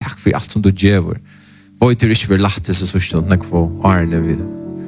takk for alt som du gjør. Voi til ikke vil latte så sørste og nekk for årene vi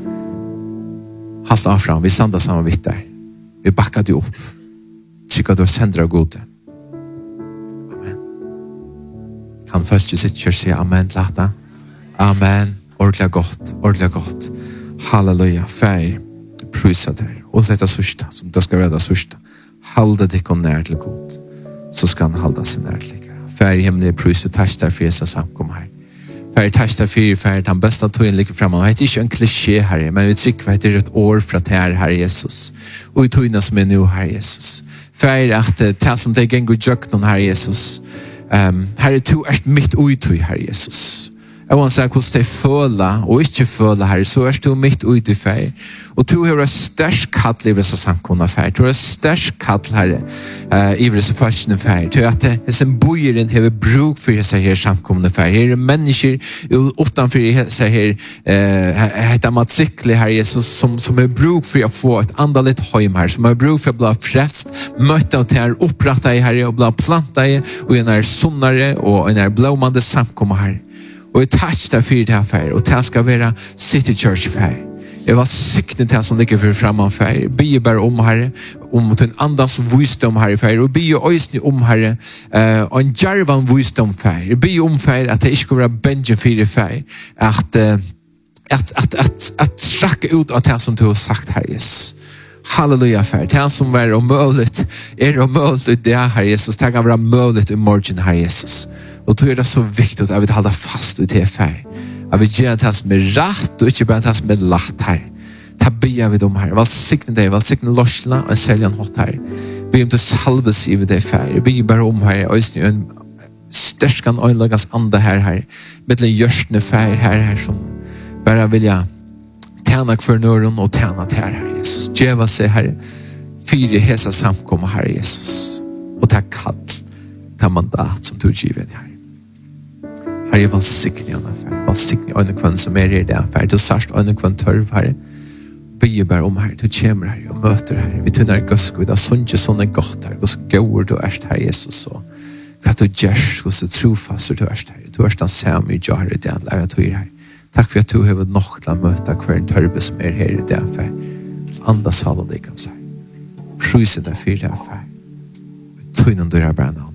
halt av fram, vi standa sammen vidt der. Vi bakkar det opp. Trykk at du sender av gode. Amen. Kan først sitte og si amen til dette. Amen. Ordentlig godt, ordentlig godt. Halleluja. Fær, prysa der. Og så etter sørste, som det skal være det sørste. Halda deg og nær til god. Så skal han halda seg nær til deg. Fær i himmelen prysa, takk der for Jesus samkom her. Fær takk der for den beste tøyen ligger fremme. Det er ikke en klisjé her, men vi trykker at det er et år fra til her Jesus. Og i tøyene som er nå her Jesus. Fær at det som det er gengå jøkken her Jesus. Her er to mitt uitøy her Jesus. Jeg vil si hvordan det føler og ikke føler her, så du mitt ute i feir. Og du har størst kall i disse samkomne feir. Du har størst kall her i disse følelsene feir. Du har at disse bøyeren har bruk for disse her samkomne feir. Her er mennesker utenfor disse her heter matrikler her, Jesus, som har bruk for å få et andaligt høym her, som har bruk for å bli frest, møte og til å opprette her, og bli plantet og en er sunnere, og en er blåmande samkomne her. Og jeg touch der for det her feir, og det skal være City Church feir. Jeg var sikten til som ligger for fremme feir. Be bare om herre, om til en andans visdom herre feir, og be øysene om herre, og en djervan visdom feir. Be om feir at det ikke skal være benjen for feir, at strakke ut av det som du har sagt herre Jesus. Halleluja feir. Det som var omøyligt, omøyligt det herre Jesus. Det kan være omøyligt i morgen herre Jesus. Og då er det så viktig at vi holder fast ut det feir. At vi gjør det som er rett, og ikke bare det som er lagt her. Da ber vi dem her. Velsigne deg, velsigne lorsene, og selge en hot her. Be om til salves i det feir. Be bare om her, og en størskan øynlagans ande her. Med en gjørsende feir her, som bare vil jeg tjene for nøren og tjene til her, Jesus. Gjøva seg her, fire hesa samkommer her, Jesus. Og ta kall, ta mandat som du giver her. Herre, jeg velsigne i denne feir. Velsigne i øynekvann som er i denne feir. Du sørst øynekvann tørv, Herre. Be bare om, Herre. Du kommer, Herre, og møter, Herre. Vi tunner gøsk, vi da sånn sånn godt, Herre. Gøsk gøver du erst, Herre Jesus. Og hva du gjørs, hos du trofast du erst, Herre. Du erst den samme i Herre, det er laget du, Herre. Takk for at du har nok til å møte hver en tørve som er her i denne feir. Andas halv og likam seg. Prysen deg for denne feir. Vi tunner du er bare nå.